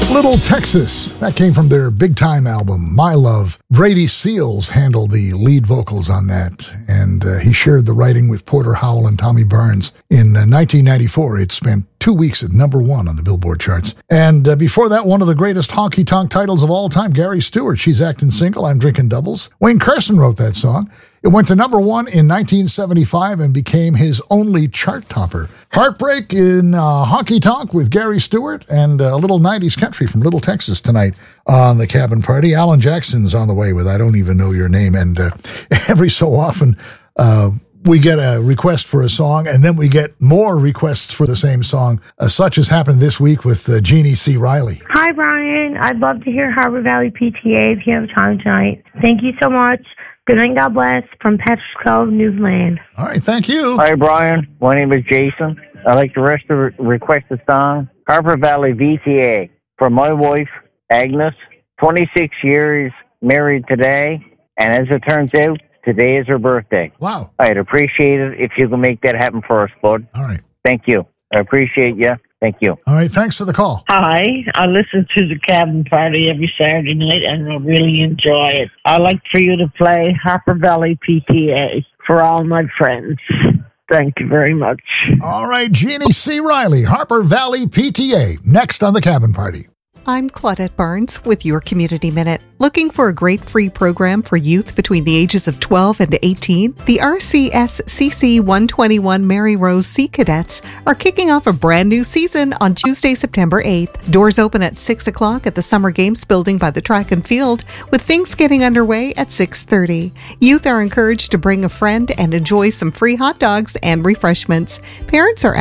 Little Texas. That came from their big time album, My Love. Brady Seals handled the lead vocals on that, and he shared the writing with Porter Howell and Tommy Barnes. In 1994, it spent 2 weeks at number 1 on the Billboard charts. And before that, one of the greatest honky-tonk titles of all time, Gary Stewart, She's Acting Single, I'm Drinking Doubles. Wayne Carson wrote that song. It went to number 1 in 1975 and became his only chart topper. Heartbreak in Honky Tonk with Gary Stewart, and a little 90s country from Little Texas tonight on the Cabin Party. Alan Jackson's on the way with I Don't Even Know Your Name, and every so often we get a request for a song, and then we get more requests for the same song, such has happened this week with Jeannie C. Riley. Hi, Brian. I'd love to hear Harbor Valley PTA if you have time tonight. Thank you so much. Good night, God bless, from Patrick's Cove, Newfoundland. All right, thank you. Hi, Brian. My name is Jason. I'd like to request a song, Harbor Valley VTA, for my wife, Agnes, 26 years married today, and as it turns out, today is her birthday. Wow. I'd appreciate it if you can make that happen for us, bud. All right. Thank you. I appreciate you. Thank you. All right, thanks for the call. Hi, I listen to the Cabin Party every Saturday night, and I really enjoy it. I'd like for you to play Harper Valley PTA for all my friends. Thank you very much. All right, Jeannie C. Riley, Harper Valley PTA, next on the Cabin Party. I'm Claudette Barnes with your Community Minute. Looking for a great free program for youth between the ages of 12 and 18? The RCSCC 121 Mary Rose Sea Cadets are kicking off a brand new season on Tuesday, September 8th. Doors open at 6 o'clock at the Summer Games building by the track and field, with things getting underway at 6:30. Youth are encouraged to bring a friend and enjoy some free hot dogs and refreshments. Parents are